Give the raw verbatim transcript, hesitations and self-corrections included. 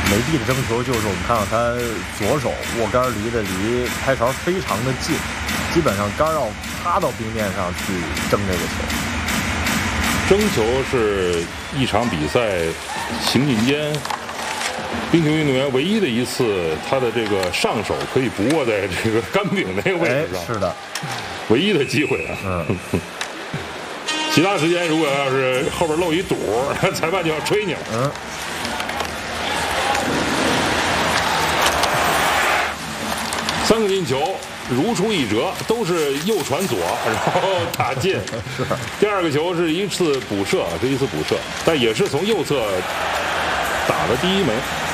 梅碧的争球就是我们看到他左手握杆离的离拍勺非常的近，基本上杆要趴到冰面上去争这个球。 争球是一场比赛行进间冰球运动员唯一的一次，他的这个上手可以不握在这个杆柄那个位置上， 哎、是的， 唯一的机会啊。 嗯。 其他时间如果要是后边漏一堵，裁判就要吹你了。 嗯。 三个进球如出一辙，都是右传左，然后打进。 是。 第二个球是一次补射，是一次补射，但也是从右侧打的第一门。